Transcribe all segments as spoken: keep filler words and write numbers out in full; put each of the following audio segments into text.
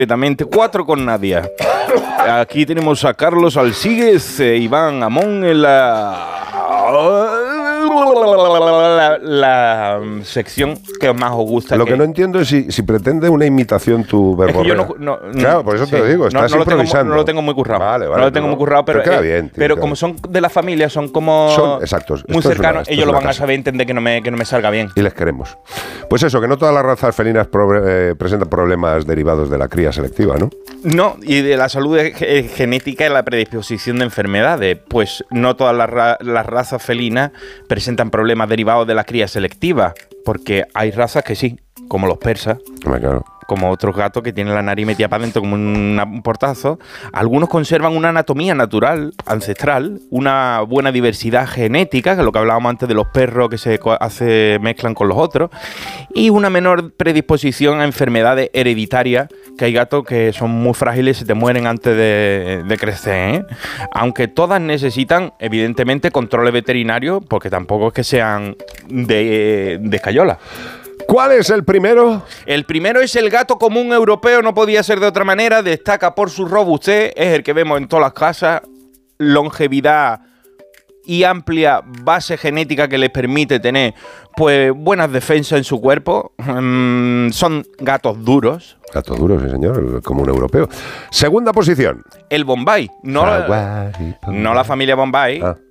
Completamente, cuatro con Nadia. Aquí tenemos a Carlos Alsíguez, eh, Iván Amón en la... La, la, la sección que más os gusta. Lo que, que no entiendo es si, si pretende una imitación tu verborrea. Es que yo no, no, claro, por eso sí, te lo digo, estás no, no improvisando. Lo tengo, no lo tengo muy currado. Vale, vale, no lo tengo no, muy currado, pero, pero, queda eh, bien, tío, pero queda como bien. son de la familia, son como son, exactos, muy cercanos, una, ellos lo van casa. a saber entender que no, me, que no me salga bien. Y les queremos. Pues eso, que no todas las razas felinas pro, eh, presentan problemas derivados de la cría selectiva, ¿no? No, y de la salud genética y la predisposición de enfermedades. Pues no todas las, ra las razas felinas presentan problemas derivados de la cría selectiva, porque hay razas que sí, como los persas. Claro. Como otros gatos que tienen la nariz metida para adentro como un, un portazo. Algunos conservan una anatomía natural, ancestral, una buena diversidad genética, que es lo que hablábamos antes de los perros que se hace, mezclan con los otros, y una menor predisposición a enfermedades hereditarias, que hay gatos que son muy frágiles y se te mueren antes de, de crecer, ¿eh? Aunque todas necesitan, evidentemente, controles veterinarios, porque tampoco es que sean de, de escayola. ¿Cuál es el primero? El primero es el gato común europeo, no podía ser de otra manera, destaca por su robustez, es el que vemos en todas las casas, longevidad y amplia base genética que les permite tener pues buenas defensas en su cuerpo. Mm, son gatos duros. Gatos duros, sí señor, el común europeo. Segunda posición. El Bombay, no, la, no la familia Bombay, ah.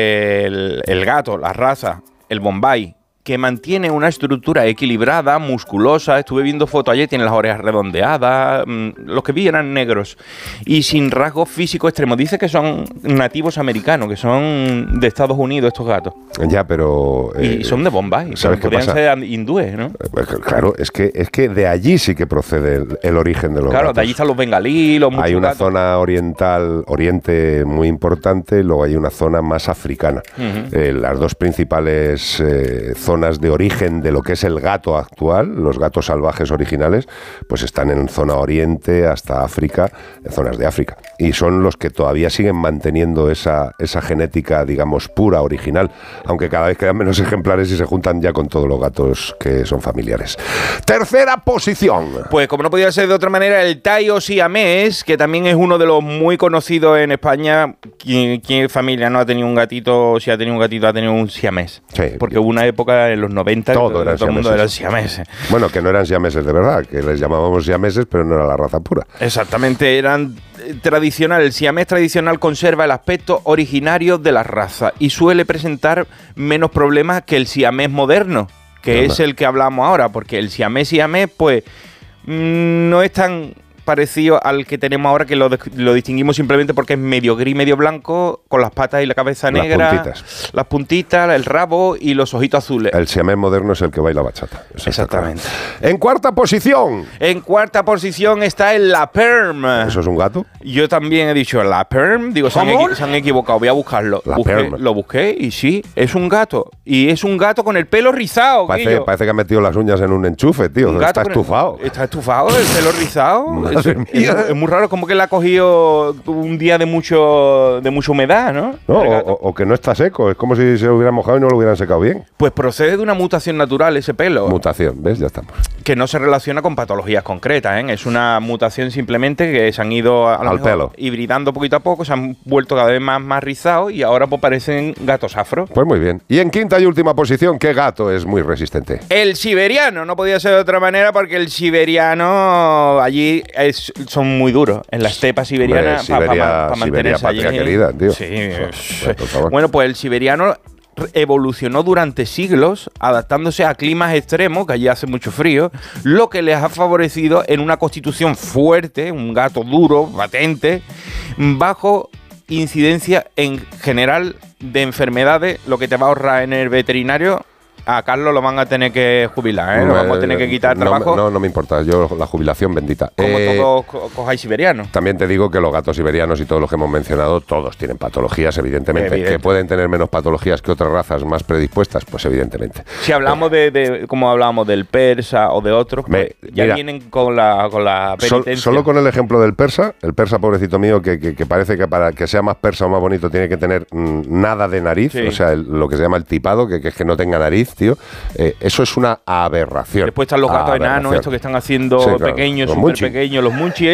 el, el gato, la raza, el Bombay, que mantiene una estructura equilibrada, musculosa. Estuve viendo fotos ayer, tiene las orejas redondeadas, mmm, los que vi eran negros y sin rasgos físicos extremos. Dice que son nativos americanos, que son de Estados Unidos estos gatos. Ya, pero... Eh, y son de Bombay, ¿sabes qué pasa? Podrían ser hindúes, ¿no? Claro, es que, es que de allí sí que procede el, el origen de los claro, gatos. Claro, de allí están los bengalíes, los muchos Hay una gatos. zona oriental, oriente muy importante, y luego hay una zona más africana. Uh-huh. eh, las dos principales eh, zonas zonas de origen de lo que es el gato actual, los gatos salvajes originales, pues están en zona oriente hasta África, en zonas de África. Y son los que todavía siguen manteniendo esa, esa genética, digamos, pura, original, aunque cada vez quedan menos ejemplares y se juntan ya con todos los gatos que son familiares. Tercera posición. Pues como no podía ser de otra manera, el Taio siamés, que también es uno de los muy conocidos en España. ¿Quién, quién familia no ha tenido un gatito? Si ha tenido un gatito, ha tenido un siamés. Sí. Porque hubo una época en los noventa todo, todo, eran todo el mundo eran siameses. Bueno, que no eran siameses de verdad, que les llamábamos siameses, pero no era la raza pura. Exactamente, eran tradicional. El siamés tradicional conserva el aspecto originario de la raza y suele presentar menos problemas que el siamés moderno, que no, es no. el que hablamos ahora, porque el siamés siamés, pues, mmm, no es tan parecido al que tenemos ahora, que lo, lo distinguimos simplemente porque es medio gris, medio blanco, con las patas y la cabeza negra, las puntitas, las puntitas, el rabo y los ojitos azules. El siamés moderno es el que baila bachata. Exactamente. En cuarta posición. En cuarta posición está el La Perm. ¿Eso es un gato? Yo también he dicho La Perm. Digo, se han, equi se han equivocado. Voy a buscarlo. La busqué, Perm. Lo busqué y sí, es un gato. Y es un gato con el pelo rizado. Parece, parece que ha metido las uñas en un enchufe, tío. Un está estufado. El, está estufado, el pelo rizado. Es, es, es muy raro, como que le ha cogido un día de mucho de mucha humedad, ¿no? No, o, o que no está seco, es como si se lo hubieran mojado y no lo hubieran secado bien. Pues procede de una mutación natural ese pelo. Mutación, ¿ves? Ya estamos. Que no se relaciona con patologías concretas, ¿eh? Es una mutación simplemente que se han ido a lo al mejor pelo hibridando poquito a poco, se han vuelto cada vez más, más rizados y ahora pues parecen gatos afro. Pues muy bien. Y en quinta y última posición, ¿qué gato es muy resistente? El siberiano, no podía ser de otra manera porque el siberiano allí es, son muy duros en la estepa siberiana para pa, pa, pa mantenerse Siberia, allí. Querida, tío. Sí, por, por favor. Bueno, pues el siberiano evolucionó durante siglos adaptándose a climas extremos, que allí hace mucho frío, lo que les ha favorecido en una constitución fuerte, un gato duro, patente, bajo incidencia en general de enfermedades, lo que te va a ahorrar en el veterinario. A Carlos lo van a tener que jubilar, ¿eh? Lo vamos a tener que quitar no, trabajo. No, no me importa, yo la jubilación bendita. Como eh, todos co cojáis siberianos. También te digo que los gatos siberianos y todos los que hemos mencionado, todos tienen patologías, evidentemente. Evidente. Que pueden tener menos patologías que otras razas más predispuestas, pues evidentemente. Si hablamos eh, de, de, como hablábamos del persa o de otros, pues me, ya mira, vienen con la, con la penitencia. Sol, solo con el ejemplo del persa, el persa, pobrecito mío, que, que, que parece que para que sea más persa o más bonito tiene que tener mmm, nada de nariz, sí. O sea, el, lo que se llama el tipado, que, que es que no tenga nariz, tío, eh, eso es una aberración. Después están los gatos enanos, estos que están haciendo sí, claro, pequeños, súper pequeños, los munchies.